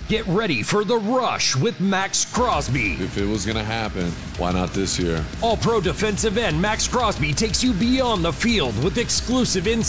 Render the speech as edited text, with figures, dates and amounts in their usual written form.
Get ready for the rush with Max Crosby. If it was going to happen, why not this year? All-Pro defensive end Max Crosby takes you beyond the field with exclusive insights